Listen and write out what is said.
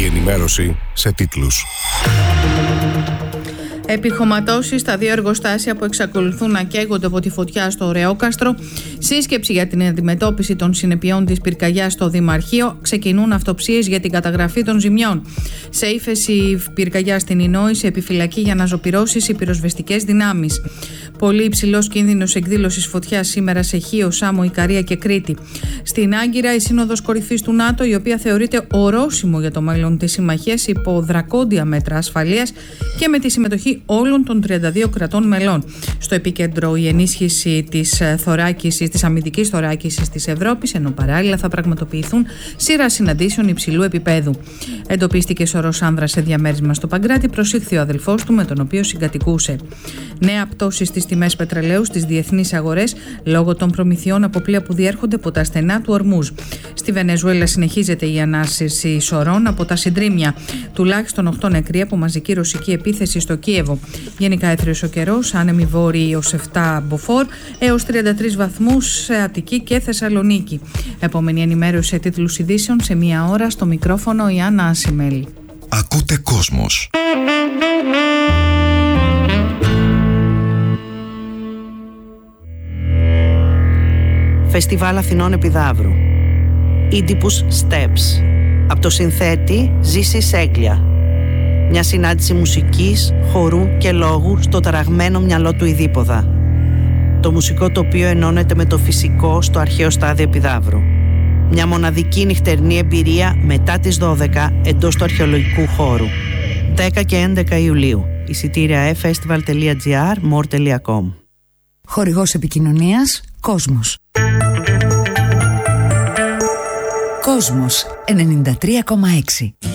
ενημέρωση σε τίτλους. Επιχωματώσεις στα 2 εργοστάσια που εξακολουθούν να καίγονται από τη φωτιά στο Ρεόκαστρο. Σύσκεψη για την αντιμετώπιση των συνεπειών της πυρκαγιάς στο Δημαρχείο. Ξεκινούν αυτοψίες για την καταγραφή των ζημιών. Σε ύφεση πυρκαγιά στην Ινόη, σε επιφυλακή για αναζωπυρώσεις οι πυροσβεστικές δυνάμεις. Πολύ υψηλός κίνδυνος εκδήλωσης φωτιάς σήμερα σε Χίο, Σάμο, Ικαρία και Κρήτη. Στην Άγκυρα, η Σύνοδος Κορυφής του ΝΑΤΟ, η οποία θεωρείται ορόσημο για το μέλλον της συμμαχίας υπό δρακόντια μέτρα ασφαλείας και με τη συμμετοχή όλων των 32 κρατών μελών. Στο επίκεντρο η ενίσχυση της αμυντικής θωράκισης της Ευρώπης, ενώ παράλληλα θα πραγματοποιηθούν σειρά συναντήσεων υψηλού επίπεδου. Εντοπίστηκε σωρός άνδρας σε διαμέρισμα στο Παγκράτη, προσήχθη ο αδελφός του με τον οποίο συγκατοικούσε. Νέα πτώση στις τιμές πετρελαίου στις διεθνείς αγορές λόγω των προμηθειών από πλοία που διέρχονται από τα στενά του Ορμούζ. Στη Βενεζουέλα συνεχίζεται η ανάσυρση σωρών από τα συντρίμμια. Τουλάχιστον 8 νεκροί από μαζική ρωσική επίθεση στο Κίεβο. Γενικά έθριος ο καιρός, άνεμοι βόρειοι ως 7 μποφόρ έως 33 βαθμούς σε Αττική και Θεσσαλονίκη. Επόμενη ενημέρωση σε τίτλους ειδήσεων σε 1 ώρα, στο μικρόφωνο η Άννα Ασημέλη. Ακούτε Κόσμος. Φεστιβάλ Αθηνών Επιδαύρου. Oedipus Steps. Από το συνθέτη Ζήση Σέγγλια. Μια συνάντηση μουσικής, χορού και λόγου στο ταραγμένο μυαλό του Ιδίπποδα. Το μουσικό τοπίο ενώνεται με το φυσικό στο αρχαίο στάδιο Επιδαύρου. Μια μοναδική νυχτερινή εμπειρία μετά τις 12 εντός του αρχαιολογικού χώρου. 10 και 11 Ιουλίου. Εισιτήρια efestival.gr, more.com. Χορηγός επικοινωνίας Κόσμος. Κόσμος 93,6.